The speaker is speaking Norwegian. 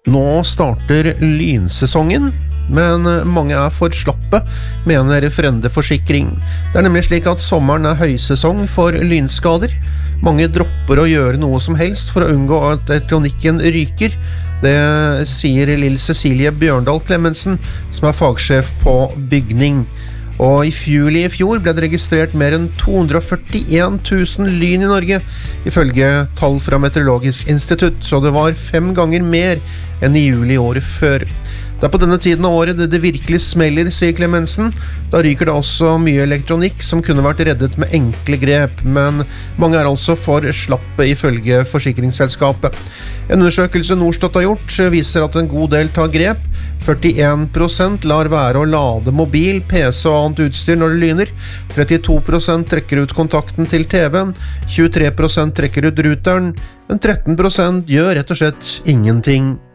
Nå starter lynsesongen, men mange for slappe, mener Frende Forsikring. Det nemlig slik at sommeren høysesong for lynskader. Mange dropper å gjøre noe som helst for å unngå at elektronikken ryker. Det sier Lill Cecilie Bjørndal Clemensen, som fagsjef på bygning. Og i juli i fjor ble det registrert mer enn 241 000 lyn i Norge, ifølge tall fra Meteorologisk institutt, så det var 5 ganger mer enn i juli året før. Det på denne tiden av året det virkelig smeller, sier Clemensen. Da ryker det også mye elektronikk som kunne vært reddet med enkle grep, men mange altså for slappe ifølge forsikringsselskapet. En undersøkelse Norstat har gjort viser at en god del tar grep. 41% lar være å lade mobil, PC og annet utstyr når det lyner. 32% trekker ut kontakten til TV-en. 23% trekker ut ruteren. Men 13% gjør rett og slett ingenting.